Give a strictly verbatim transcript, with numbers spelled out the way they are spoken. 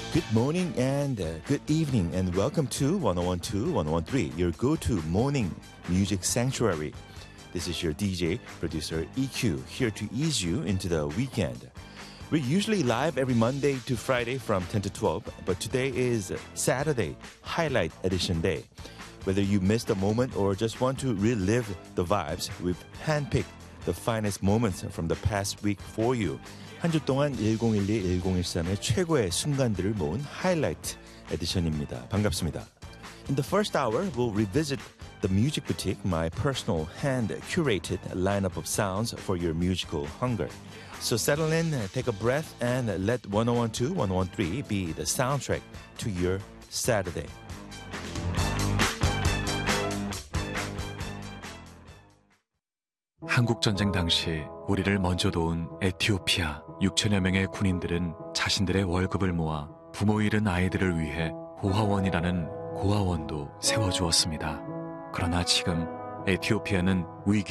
Good morning and uh, good evening, and welcome to one oh one two, one oh one three, your go-to morning music sanctuary. This is your D J, producer E Q, here to ease you into the weekend. We're usually live every Monday to Friday from ten to twelve, but today is Saturday, Highlight Edition Day. Whether you missed a moment or just want to relive the vibes, we've handpicked the finest moments from the past week for you. 한 주 동안 천십일, 천십삼의 최고의 순간들을 모은 하이라이트 에디션입니다. 반갑습니다. In the first hour, we'll revisit the Music Boutique, my personal hand-curated lineup of sounds for your musical hunger. So settle in, take a breath, and let one oh one two, one oh one three be the soundtrack to your Saturday. 한국전쟁 당시 우리를 먼저 도운 에티오피아 육천여 명의 군인들은 자신들의 월급을 모아 부모 잃은 아이들을 위해 고아원이라는 고아원도 세워주었습니다. 그러나 지금 에티오피아는 위기